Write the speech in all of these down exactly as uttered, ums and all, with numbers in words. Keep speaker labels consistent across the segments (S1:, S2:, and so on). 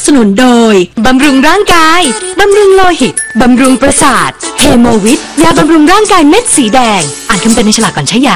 S1: สนุนโดยบำรุงร่างกายบำรุงโลหิตบำรุงประสาทเฮโมวิทยาบำรุงร่างกายเม็ดสีแดงอ่านคำเตือนในฉลากก่อนใช้ยา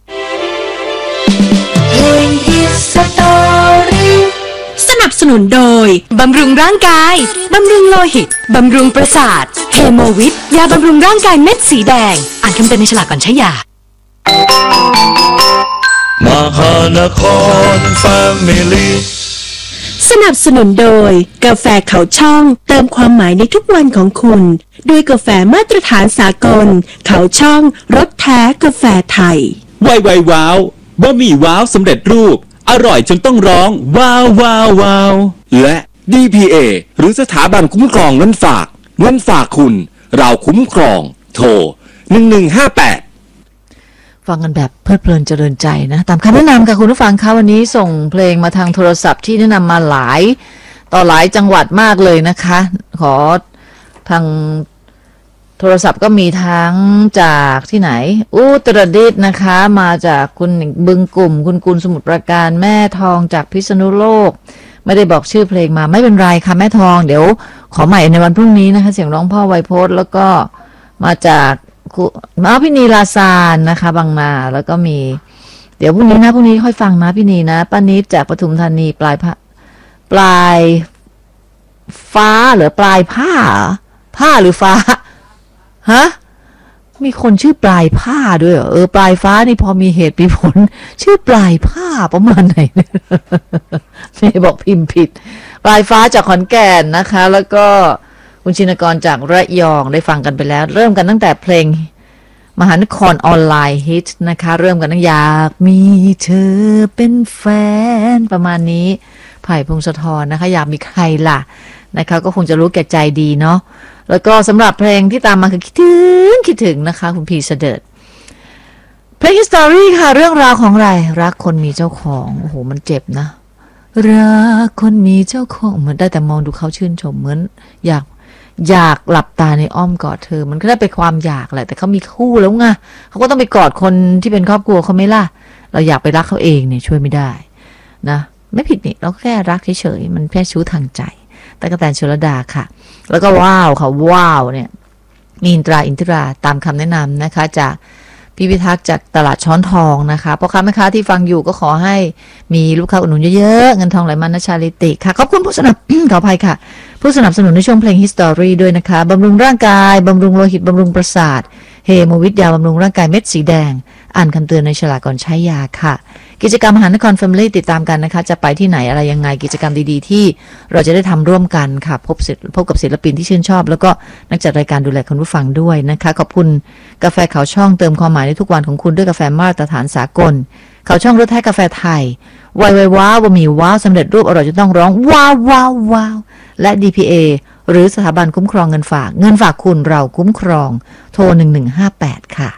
S1: สนับสนุนโดยบำรุงร่างกายบำรุงโลหิตบำรุงประสาทเฮโมวิทยาบำรุงร่างกายเม็ดสีแดงอ่านคำเตือนในฉลากก่อนใช้ยาม
S2: หานครแฟมิลี่
S3: สนับสนุนโดยกาแฟเขาช่องเติมความหมายในทุกวันของคุณด้วยกาแฟมาตรฐานสากลเขาช่องรสแท้กาแฟไทย
S4: ไวไวว้าวบะหมี่ว้าวสำเร็จรูปอร่อยจนต้องร้องว้าวว้าวว้าวและ ดี พี เอ หรือสถาบันคุ้มครองเงินฝากเงินฝากคุณเราคุ้มครองโทรหนึ่งหนึ่งห้าแปด
S5: ฟังกันแบบเพลิดเพลินเจริญใจนะตามคำแนะนำค่ะคุณผู้ฟังคะวันนี้ส่งเพลงมาทางโทรศัพท์ที่แนะนำมาหลายต่อหลายจังหวัดมากเลยนะคะขอทางโทรศัพท์ก็มีทั้งจากที่ไหนอุตรดิตถ์นะคะมาจากคุณบึงกลุ่มคุณกุลสมุทรปราการแม่ทองจากพิษณุโลกไม่ได้บอกชื่อเพลงมาไม่เป็นไรค่ะแม่ทองเดี๋ยวขอใหม่ในวันพรุ่งนี้นะคะเสียงร้องพ่อไวโพสแล้วก็มาจากมาพี่นีลาซานนะคะบางนาแล้วก็มีเดี๋ยวพรุ่งนี้นะพรุ่งนี้ค่อยฟังนะพี่นีนะป้านิดจากปทุมธานีปลายผ้าปลายฟ้าหรือปลายผ้าผ้าหรือฟ้าฮะมีคนชื่อปลายผ้าด้วยเหรอเออปลายฟ้านี่พอมีเหตุมีผลชื่อปลายผ้าประมาณไหนไม่บอกพิมพ์ผิดปลายฟ้าจากขอนแก่นนะคะแล้วก็คุณชินกรจากระยองได้ฟังกันไปแล้วเริ่มกันตั้งแต่เพลงมหานครออนไลน์ฮิตนะคะเริ่มกันตั้งอยากมีเธอเป็นแฟนประมาณนี้ไผ่พงศธรนะคะอยากมีใครล่ะนะคะก็คงจะรู้แก่ใจดีเนาะแล้วก็สำหรับเพลงที่ตามมาคือคิดถึงคิดถึงนะคะคุณพีเสดิร์ดเพลง History ค่ะเรื่องราวของอะไรรักคนมีเจ้าของโอ้โหมันเจ็บนะรักคนมีเจ้าของเหมือนได้แต่มองดูเขาชื่นชมเหมือนอยากอยากหลับตาในอ้อมกอดเธอมันก็ได้เป็นความอยากแหละแต่เขามีคู่แล้วไงเขาก็ต้องไปกอดคนที่เป็นครอบครัวเขาไม่ล่ะเราอยากไปรักเขาเองเนี่ยช่วยไม่ได้นะไม่ผิดนี่เราแค่รักเฉยๆมันแค่ชู้ทางใจตะกะแตนชลดาค่ะแล้วก็ว้าวค่ะว้าวเนี่ยมีอินตราอินทิราตามคำแนะนำนะคะจากพี่พิทักษ์จากตลาดช้อนทองนะคะพ่อค้าแม่ค้าที่ฟังอยู่ก็ขอให้มีลูกค้าอุดหนุนเยอะๆเงินทองไหลมานะชาลิติค่ะขอบคุณผู้สนับ ขออภัยค่ะผู้สนับสนุนในช่วงเพลง History ด้วยนะคะบำรุงร่างกายบำรุงโลหิตบำรุงประสาทเฮโมวิทยาบำรุงร่างกายเม็ดสีแดงอ่านคำเตือนในฉลากก่อนใช้ยาค่ะกิจกรรมมหานครแฟมิลี่ติดตามกันนะคะจะไปที่ไหนอะไรยังไงกิจกรรมดีๆที่เราจะได้ทำร่วมกันค่ะพบพบกับศิลปินที่ชื่นชอบแล้วก็นักจัดรายการดูแลคุณผู้ฟังด้วยนะคะขอบคุณกาแฟเขาช่องเติมความหมายในทุกวันของคุณด้วยกาแฟมาตรฐานสากลเขาช่องรสแท้กาแฟไทยไวไวว้าวบะหมี่ว้าวสำเร็จรูปอร่อยจนต้องร้องว้าวว้าวว้าวและ ดี พี เอ หรือสถาบันคุ้มครองเงินฝากเงินฝากคุณเราคุ้มครองโทรหนึ่งหนึ่งห้าแปดค่ะ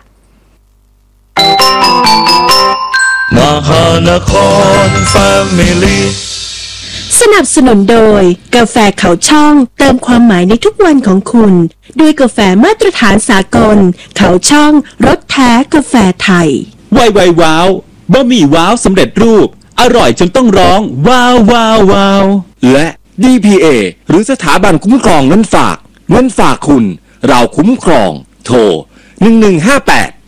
S2: มหานครแฟมิลี่
S3: สนับสนุนโดยกาแฟเขาช่องเติมความหมายในทุกวันของคุณด้วยกาแฟมาตรฐานสากลเขาช่องรสแท้กาแฟไทย
S4: ไวไวว้าวบะหมี่ว้าวสำเร็จรูปอร่อยจนต้องร้องว้าวว้าวว้าวและ ดี พี เอ หรือสถาบันคุ้มครองเงินฝากเงินฝากคุณเราคุ้มครองโทรหนึ่งหนึ่งห้าแปด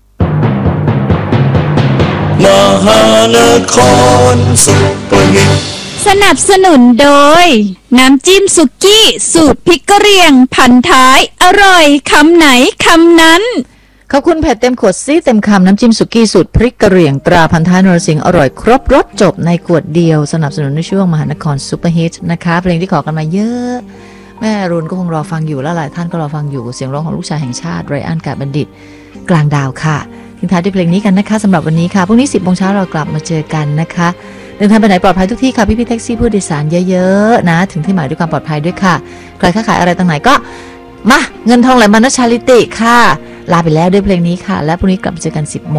S2: มหานครซุปเปอร์ฮิต
S1: สนับสนุนโดยน้ำจิ้มสุกี้สูตรพริกกะเหรี่ยงพันท้ายอร่อยคำไหนคำนั้น
S5: ขอบคุณเผ็ดเต็มขวดซีเต็มคำน้ำจิ้มสุกี้สูตรพริกกะเหรี่ยงตราพันท้ายนรสิงห์อร่อยครบรสจบในขวดเดียวสนับสนุนในช่วงมหานครซุปเปอร์ฮิตนะคะเพลงที่ขอกันมาเยอะแม่รุนก็คงรอฟังอยู่แล้วหลายท่านก็รอฟังอยู่เสียงร้องของลูกชายแห่งชาติไรอันกาบัณฑิตกลางดาวค่ะทิ้งท้ายด้วยเพลงนี้กันนะคะสำหรับวันนี้ค่ะพรุ่งนี้สิบโมงเช้าเรากลับมาเจอกันนะคะเดินทางไปไหนปลอดภัยทุกที่ค่ะพี่พี่แท็กซี่ผู้โดยสารเยอะๆนะถึงที่หมายด้วยความปลอดภัยด้วยค่ะใครค้าขายอะไรต่างไหนก็มาเงินทองไหลมานะชาลิติค่ะลาไปแล้วด้วยเพลงนี้ค่ะและพรุ่งนี้กลับมาเจอกันสิบโมง